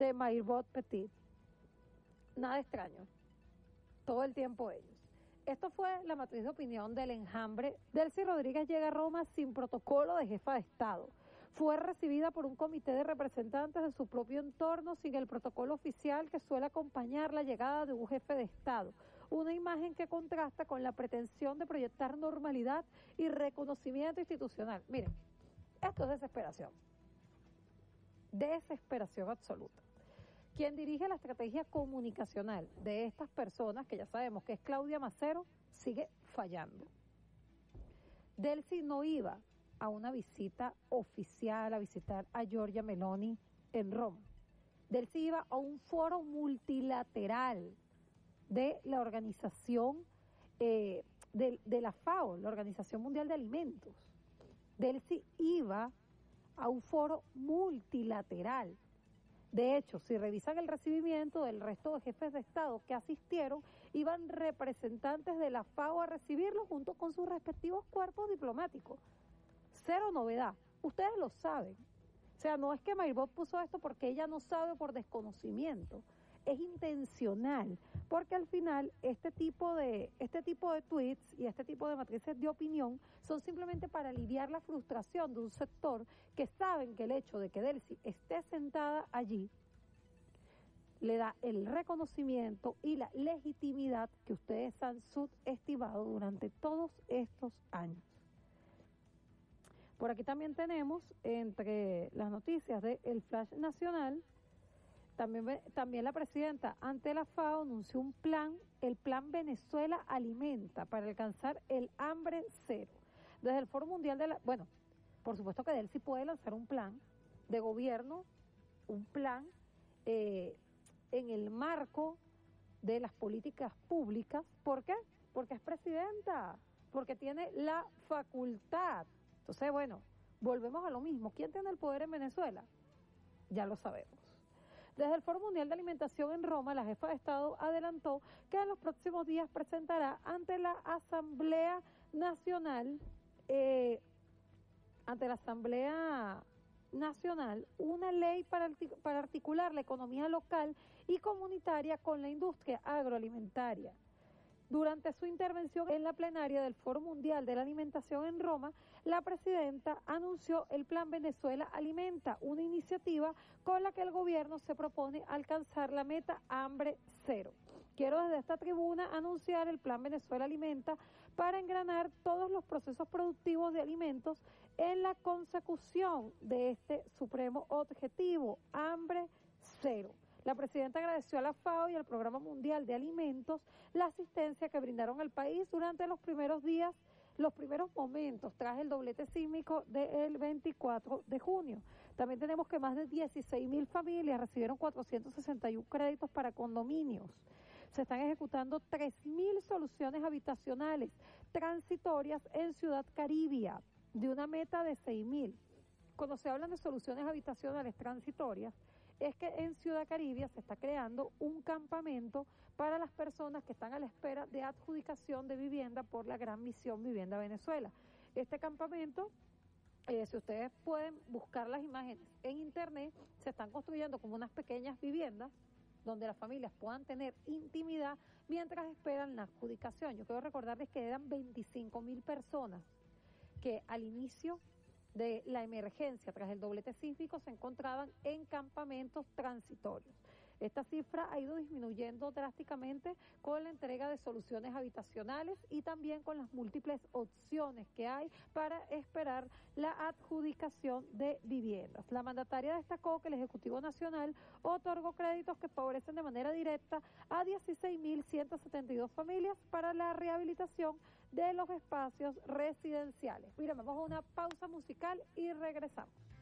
de Maillot Petit. Nada extraño, todo el tiempo ellos. Esto fue la matriz de opinión del enjambre. Delcy Rodríguez llega a Roma sin protocolo de jefa de Estado. Fue recibida por un comité de representantes de su propio entorno sin el protocolo oficial que suele acompañar la llegada de un jefe de Estado. Una imagen que contrasta con la pretensión de proyectar normalidad y reconocimiento institucional. Miren, esto es desesperación. Desesperación absoluta. Quien dirige la estrategia comunicacional de estas personas, que ya sabemos que es Claudia Macero, sigue fallando. Delcy no iba a una visita oficial, a visitar a Giorgia Meloni en Roma. Delcy iba a un foro multilateral de la organización de la FAO, la Organización Mundial de Alimentos. Delcy iba a un foro multilateral. De hecho, si revisan el recibimiento del resto de jefes de Estado que asistieron, iban representantes de la FAO a recibirlos junto con sus respectivos cuerpos diplomáticos. Cero novedad, ustedes lo saben. O sea, no es que Maillot puso esto porque ella no sabe por desconocimiento, es intencional, porque al final este tipo de tweets y este tipo de matrices de opinión son simplemente para aliviar la frustración de un sector que saben que el hecho de que Delcy esté sentada allí le da el reconocimiento y la legitimidad que ustedes han subestimado durante todos estos años. Por aquí también tenemos, entre las noticias de El Flash Nacional, también la presidenta ante la FAO anunció un plan, el Plan Venezuela Alimenta, para alcanzar el hambre cero. Desde el Foro Mundial bueno, por supuesto que Delcy puede lanzar un plan de gobierno, un plan en el marco de las políticas públicas. ¿Por qué? Porque es presidenta, porque tiene la facultad. Entonces, bueno, volvemos a lo mismo. ¿Quién tiene el poder en Venezuela? Ya lo sabemos. Desde el Foro Mundial de Alimentación en Roma, la jefa de Estado adelantó que en los próximos días presentará ante la Asamblea Nacional, una ley para articular la economía local y comunitaria con la industria agroalimentaria. Durante su intervención en la plenaria del Foro Mundial de la Alimentación en Roma, la presidenta anunció el Plan Venezuela Alimenta, una iniciativa con la que el gobierno se propone alcanzar la meta hambre cero. Quiero desde esta tribuna anunciar el Plan Venezuela Alimenta para engranar todos los procesos productivos de alimentos en la consecución de este supremo objetivo, hambre cero. La presidenta agradeció a la FAO y al Programa Mundial de Alimentos la asistencia que brindaron al país durante los primeros momentos tras el doblete sísmico del 24 de junio. También tenemos que más de 16.000 familias recibieron 461 créditos para condominios. Se están ejecutando 3.000 soluciones habitacionales transitorias en Ciudad Caribia, de una meta de 6.000. Cuando se hablan de soluciones habitacionales transitorias, es que en Ciudad Caribia se está creando un campamento para las personas que están a la espera de adjudicación de vivienda por la Gran Misión Vivienda Venezuela. Este campamento, si ustedes pueden buscar las imágenes en internet, se están construyendo como unas pequeñas viviendas donde las familias puedan tener intimidad mientras esperan la adjudicación. Yo quiero recordarles que eran 25.000 personas que al inicio de la emergencia tras el doblete sísmico se encontraban en campamentos transitorios. Esta cifra ha ido disminuyendo drásticamente con la entrega de soluciones habitacionales y también con las múltiples opciones que hay para esperar la adjudicación de viviendas. La mandataria destacó que el Ejecutivo Nacional otorgó créditos que favorecen de manera directa a 16.172 familias para la rehabilitación de los espacios residenciales. Mira, vamos a una pausa musical y regresamos.